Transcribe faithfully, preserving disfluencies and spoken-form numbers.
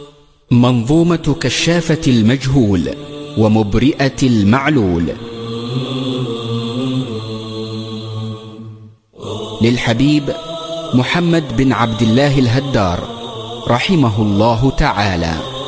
منظومة كشافة المجهول ومبرئة المعلول للحبيب محمد بن عبد الله الهدار رحمه الله تعالى.